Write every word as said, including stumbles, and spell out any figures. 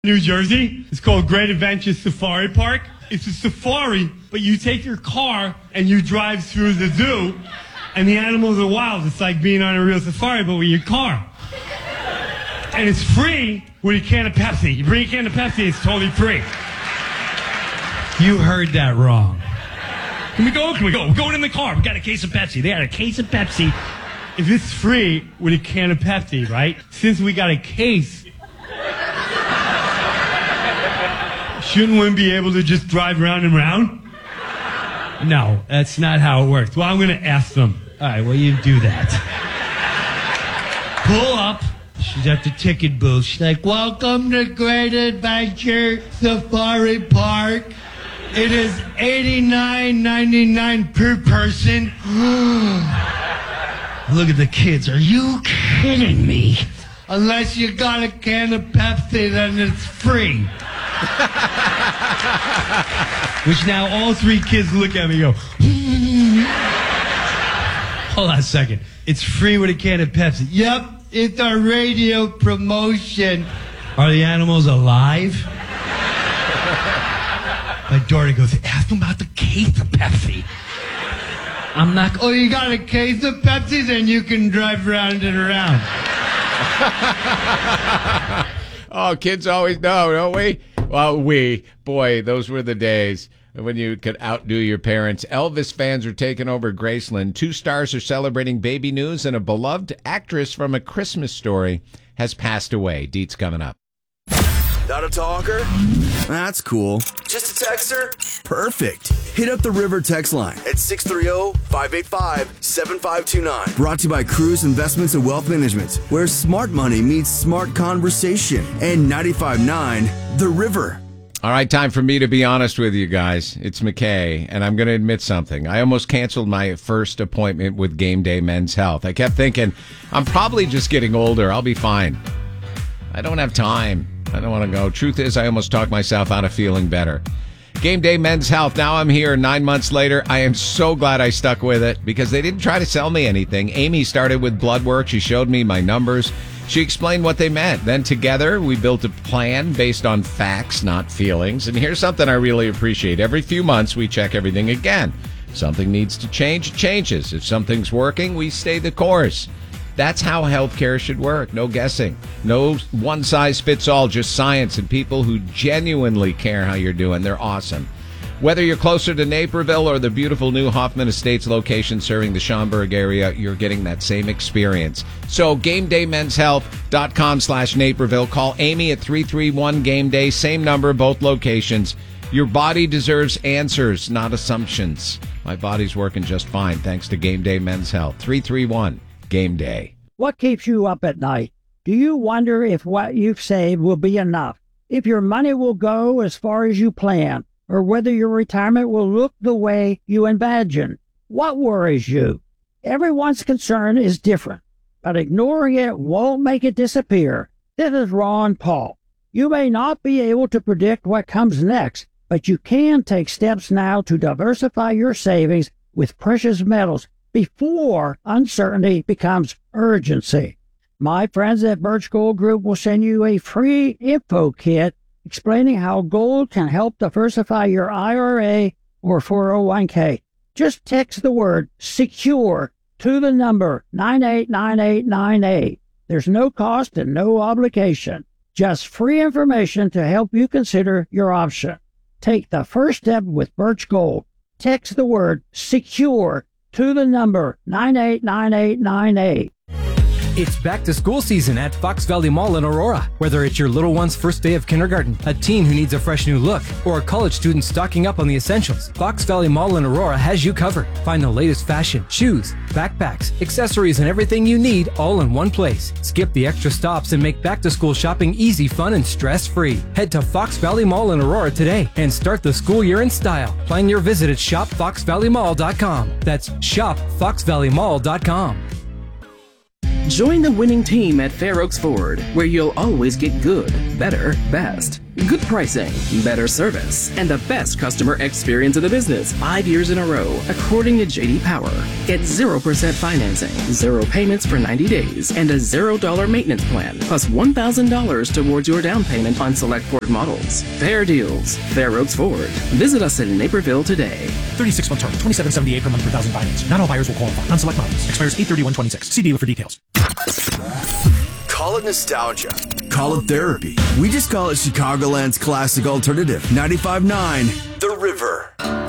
New Jersey. It's called Great Adventures Safari Park. It's a safari, but you take your car and you drive through the zoo, and the animals are wild. It's like being on a real safari, but with your car. And it's free with a can of Pepsi. You bring a can of Pepsi, it's totally free. You heard that wrong. Can we go? Can we go? We're going in the car. We got a case of Pepsi. They got a case of Pepsi. If it's free with a can of Pepsi, right? Since we got a case, shouldn't one be able to just drive round and round? No, that's not how it works. Well, I'm going to ask them. All right, well, you do that. Pull up. She's at the ticket booth. She's like, welcome to Great Adventure Safari Park. It is eighty-nine ninety-nine per person. Look at the kids. Are you kidding me? Unless you got a can of Pepsi, then it's free. Which now all three kids look at me and go, hold on a second. It's free with a can of Pepsi. Yep, it's our radio promotion. Are the animals alive? My daughter goes, ask them about the case of Pepsi. I'm not, oh, you got a case of Pepsi? Then you can drive round and around. Oh, kids always know, don't we? Well, we. Boy, those were the days when you could outdo your parents. Elvis fans are taking over Graceland. Two stars are celebrating baby news, and a beloved actress from A Christmas Story has passed away. Deet's coming up. Not a talker? That's cool. Just a texter? Perfect. Hit up the River text line at six three zero, five eight five, seven five two nine. Brought to you by Cruise Investments and Wealth Management, where smart money meets smart conversation. And ninety-five point nine, The River. All right, time for me to be honest with you guys. It's McKay, and I'm going to admit something. I almost canceled my first appointment with Game Day Men's Health. I kept thinking, I'm probably just getting older. I'll be fine. I don't have time. I don't want to go. Truth is, I almost talked myself out of feeling better. Game Day Men's Health. Now I'm here nine months later. I am so glad I stuck with it because they didn't try to sell me anything. Amy started with blood work. She showed me my numbers. She explained what they meant. Then together we built a plan based on facts, not feelings. And here's something I really appreciate. Every few months we check everything again. Something needs to change, it changes. If something's working, we stay the course. That's how healthcare should work. No guessing. No one size fits all, just science and people who genuinely care how you're doing. They're awesome. Whether you're closer to Naperville or the beautiful new Hoffman Estates location serving the Schaumburg area, you're getting that same experience. So game day men's health dot com slash Naperville. Call Amy at three three one game day. Same number, both locations. Your body deserves answers, not assumptions. My body's working just fine thanks to Game Day Men's Health. three three one game day. What keeps you up at night? Do you wonder if what you've saved will be enough? If your money will go as far as you plan? Or whether your retirement will look the way you imagine? What worries you? Everyone's concern is different, but ignoring it won't make it disappear. This is Ron Paul. You may not be able to predict what comes next, but you can take steps now to diversify your savings with precious metals before uncertainty becomes urgency. My friends at Birch Gold Group will send you a free info kit explaining how gold can help diversify your I R A or four oh one k. Just text the word SECURE to the number nine eight nine eight nine eight. There's no cost and no obligation. Just free information to help you consider your option. Take the first step with Birch Gold. Text the word SECURE to the number nine eight nine eight nine eight. It's back to school season at Fox Valley Mall in Aurora. Whether it's your little one's first day of kindergarten, a teen who needs a fresh new look, or a college student stocking up on the essentials, Fox Valley Mall in Aurora has you covered. Find the latest fashion, shoes, backpacks, accessories, and everything you need all in one place. Skip the extra stops and make back to school shopping easy, fun, and stress-free. Head to Fox Valley Mall in Aurora today and start the school year in style. Plan your visit at shop fox valley mall dot com. That's shop fox valley mall dot com. Join the winning team at Fair Oaks Ford, where you'll always get good, better, best. Good pricing, better service, and the best customer experience in the business five years in a row, according to J D Power. Get zero percent financing, zero payments for ninety days, and a zero dollar maintenance plan, plus one thousand dollars towards your down payment on select Ford models. Fair deals. Fair Oaks Ford. Visit us in Naperville today. thirty-six month term, twenty-seven seventy-eight per month per thousand finance. Not all buyers will qualify. On select models. Expires eight thirty-one twenty-six. See dealer for details. Call it nostalgia. Call it therapy. We just call it Chicagoland's classic alternative. ninety-five point nine The River.